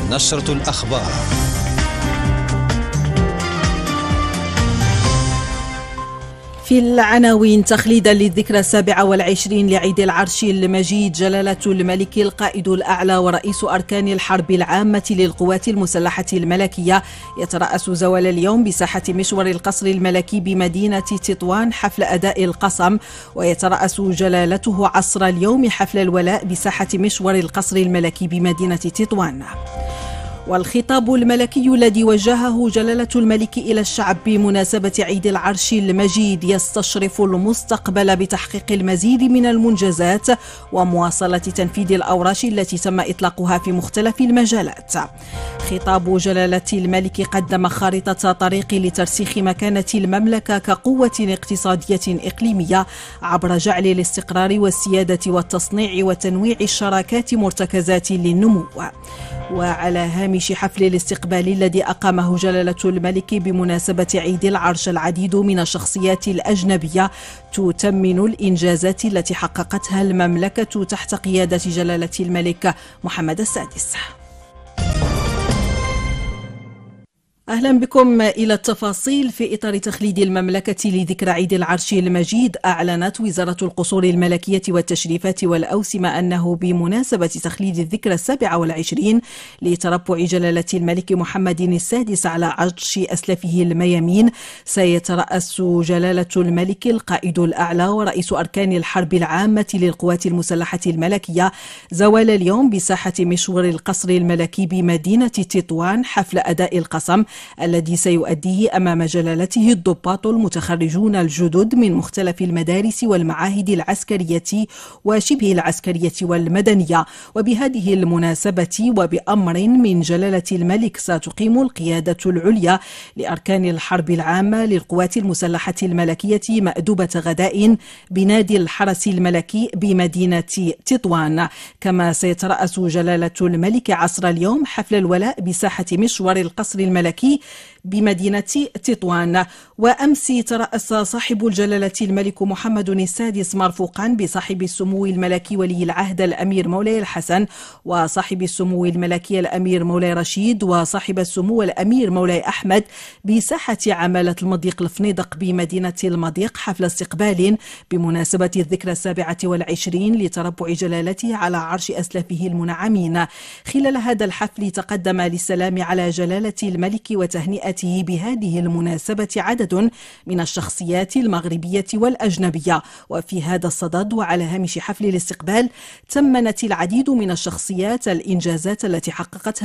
نشرة الأخبار. في العناوين: تخليدا للذكرى 27 لعيد العرش المجيد، جلالة الملك القائد الأعلى ورئيس أركان الحرب العامة للقوات المسلحة الملكية يترأس زوال اليوم بساحة مشور القصر الملكي بمدينة تطوان حفل أداء القسم، ويترأس جلالته عصر اليوم حفل الولاء بساحة مشور القصر الملكي بمدينة تطوان. والخطاب الملكي الذي وجهه جلالة الملك إلى الشعب بمناسبة عيد العرش المجيد يستشرف المستقبل بتحقيق المزيد من المنجزات ومواصلة تنفيذ الأوراش التي تم إطلاقها في مختلف المجالات. خطاب جلالة الملك قدم خارطة طريق لترسيخ مكانة المملكة كقوة اقتصادية إقليمية عبر جعل الاستقرار والسيادة والتصنيع وتنويع الشراكات مرتكزات للنمو. وعلى هامش حفل الاستقبال الذي أقامه جلالة الملك بمناسبة عيد العرش، العديد من الشخصيات الأجنبية تتمن الإنجازات التي حققتها المملكة تحت قيادة جلالة الملك محمد السادس. أهلا بكم إلى التفاصيل. في إطار تخليد المملكة لذكرى عيد العرش المجيد، أعلنت وزارة القصور الملكية والتشريفات والأوسمة أنه بمناسبة تخليد الذكرى 27 لتربع جلالة الملك محمد السادس على عرش أسلافه الميامين، سيترأس جلالة الملك القائد الأعلى ورئيس أركان الحرب العامة للقوات المسلحة الملكية زوال اليوم بساحة مشور القصر الملكي بمدينة تطوان حفل أداء القسم الذي سيؤديه أمام جلالته الضباط المتخرجون الجدد من مختلف المدارس والمعاهد العسكرية وشبه العسكرية والمدنية. وبهذه المناسبة وبأمر من جلالة الملك ستقيم القيادة العليا لأركان الحرب العامة للقوات المسلحة الملكية مأدبة غداء بنادي الحرس الملكي بمدينة تطوان. كما سيترأس جلالة الملك عصر اليوم حفل الولاء بساحة مشور القصر الملكي بمدينة تطوان. وأمس ترأس صاحب الجلالة الملك محمد السادس مرفوقا بصاحب السمو الملكي ولي العهد الأمير مولاي الحسن وصاحب السمو الملكي الأمير مولاي رشيد وصاحب السمو الأمير مولاي أحمد بساحة عمالة المضيق الفنيدق بمدينة المضيق حفل استقبال بمناسبة الذكرى 27 لتربع جلالته على عرش أسلافه المنعمين. خلال هذا الحفل تقدم للسلام على جلالة الملك وتهنئته بهذه المناسبة عدد من الشخصيات المغربية والأجنبية. وفي هذا الصدد وعلى هامش حفل الاستقبال تمنت العديد من الشخصيات الإنجازات التي حققتها